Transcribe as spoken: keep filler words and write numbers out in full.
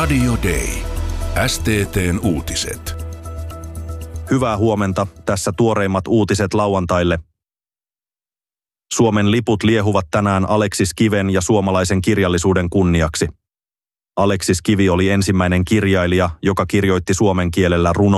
Radio Day. S T T:n uutiset. Hyvää huomenta. Tässä tuoreimmat uutiset lauantaille. Suomen liput liehuvat tänään Aleksis Kiven ja suomalaisen kirjallisuuden kunniaksi. Aleksis Kivi oli ensimmäinen kirjailija, joka kirjoitti suomen kielellä runon